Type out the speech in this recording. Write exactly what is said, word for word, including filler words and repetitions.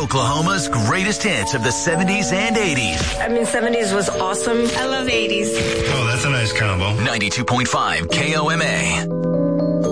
Oklahoma's greatest hits of the seventies and eighties. I mean, seventies was awesome. I love eighties. Oh, that's a nice combo. ninety-two point five K O M A.